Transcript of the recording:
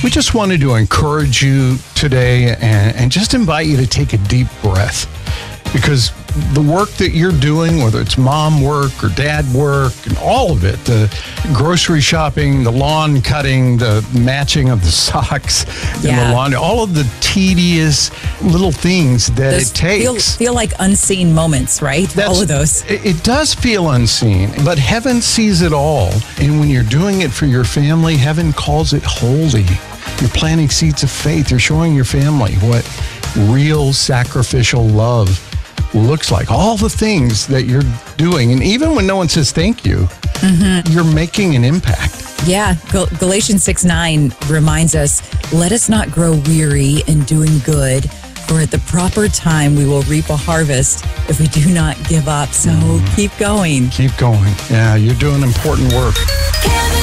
We just wanted to encourage you today and just invite you to take a deep breath, because the work that you're doing, whether it's mom work or dad work and all of it, the grocery shopping, the lawn cutting, the matching of the socks and the laundry, all of the tedious little things that it takes. Feel like unseen moments, right? All of those. It does feel unseen, but heaven sees it all. And when you're doing it for your family, heaven calls it holy. You're planting seeds of faith. You're showing your family what real sacrificial love looks like. All the things that you're doing. And even when no one says thank you, you're making an impact. Yeah. Galatians 6:9 reminds us, let us not grow weary in doing good, for at the proper time we will reap a harvest if we do not give up. So keep going. Keep going. Yeah, you're doing important work.